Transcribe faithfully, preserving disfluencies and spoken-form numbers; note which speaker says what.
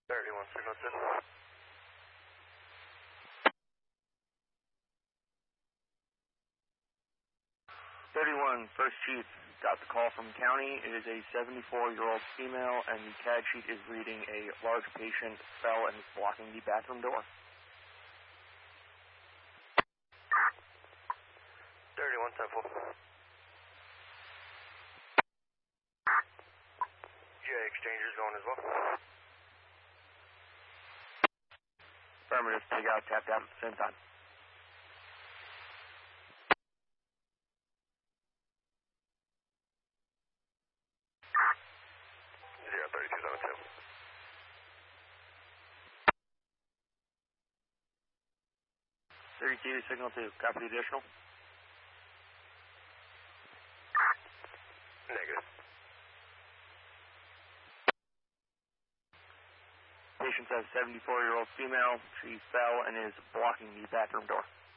Speaker 1: thirty-one, signal two.
Speaker 2: thirty-one, First Chief, got the call from county. It is a seventy-four-year-old female, and the C A D sheet is reading a large patient fell and is blocking the bathroom door.
Speaker 1: thirty-one, ten four. J exchanger's going as well.
Speaker 2: Affirmative, take out, tapped out at the same time.
Speaker 1: Zero thirty-two seven two.
Speaker 2: thirty-two, signal two, copy additional.
Speaker 1: Negative.
Speaker 2: Patient says seventy-four-year-old female. She fell and is blocking the bathroom door.